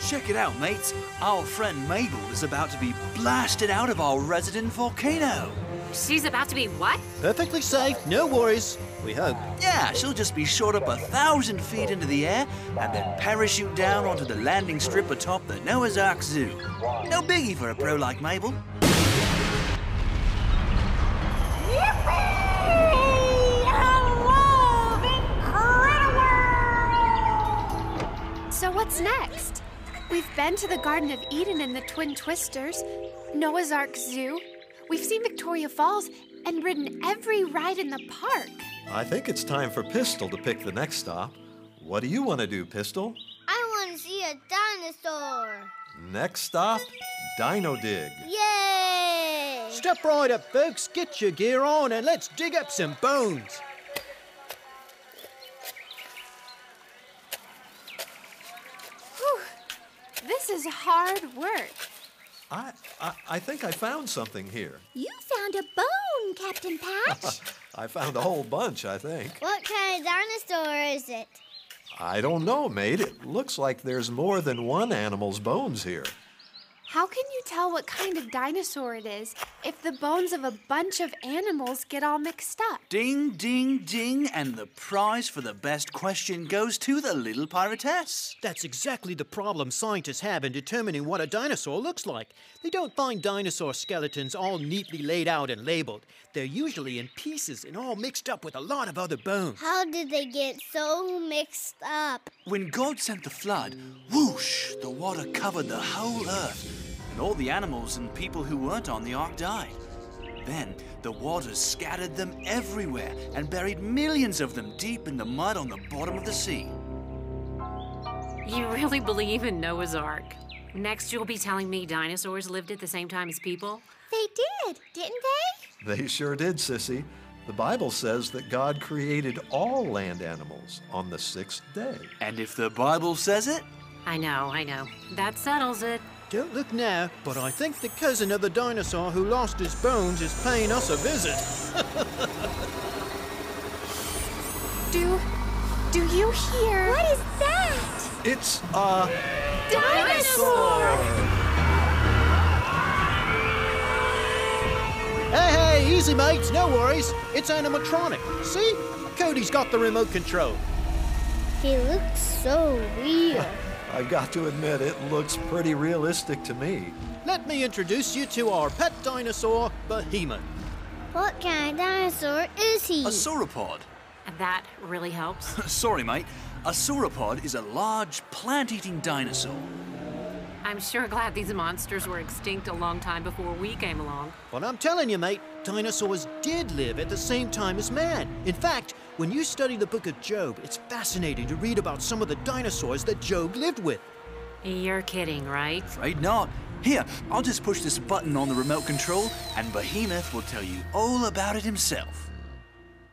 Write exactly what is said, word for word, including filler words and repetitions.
Check it out, mates. Our friend Mabel is about to be blasted out of our resident volcano. She's about to be what? Perfectly safe, no worries. We hope. Yeah, she'll just be shot up a thousand feet into the air and then parachute down onto the landing strip atop the Noah's Ark Zoo. No biggie for a pro like Mabel. So what's next? We've been to the Garden of Eden and the Twin Twisters, Noah's Ark Zoo. We've seen Victoria Falls and ridden every ride in the park. I think it's time for Pistol to pick the next stop. What do you want to do, Pistol? I want to see a dinosaur. Next stop, Dino Dig. Yay! Step right up, folks. Get your gear on and let's dig up some bones. Whew. This is hard work. I, I I think I found something here. You found a bone, Captain Patch. I found a whole bunch, I think. What kind of dinosaur is it? I don't know, mate. It looks like there's more than one animal's bones here. How can you tell what kind of dinosaur it is if the bones of a bunch of animals get all mixed up? Ding, ding, ding, and the prize for the best question goes to the little piratess. That's exactly the problem scientists have in determining what a dinosaur looks like. They don't find dinosaur skeletons all neatly laid out and labeled. They're usually in pieces and all mixed up with a lot of other bones. How did they get so mixed up? When God sent the flood, whoosh, the water covered the whole earth, and all the animals and people who weren't on the ark died. Then the waters scattered them everywhere and buried millions of them deep in the mud on the bottom of the sea. You really believe in Noah's Ark? Next, you'll be telling me dinosaurs lived at the same time as people? They did, didn't they? They sure did, Sissy. The Bible says that God created all land animals on the sixth day. And if the Bible says it? I know, I know. That settles it. Don't look now, but I think the cousin of the dinosaur who lost his bones is paying us a visit. Do, do you hear? What is that? It's, uh... Dinosaur! Hey, hey, easy, mates, no worries. It's animatronic. See? Cody's got the remote control. He looks so real. I've got to admit, it looks pretty realistic to me. Let me introduce you to our pet dinosaur, Behemoth. What kind of dinosaur is he? A sauropod. That really helps. Sorry, mate. A sauropod is a large plant-eating dinosaur. I'm sure glad these monsters were extinct a long time before we came along. But I'm telling you, mate, dinosaurs did live at the same time as man. In fact, when you study the book of Job, it's fascinating to read about some of the dinosaurs that Job lived with. You're kidding, right? Afraid not. Here, I'll just push this button on the remote control, and Behemoth will tell you all about it himself.